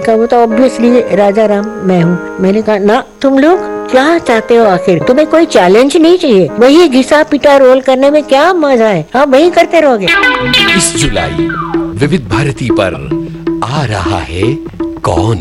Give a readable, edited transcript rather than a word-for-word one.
कहा वो तो ऑब्वियसली राजा राम मैं हूँ। मैंने कहा ना, तुम लोग क्या चाहते हो आखिर? तुम्हें कोई चैलेंज नहीं चाहिए? वही घिसा पिटा रोल करने में क्या मजा है? हाँ वही करते रहोगे। इस जुलाई विविध भारती पर आ रहा है कौन।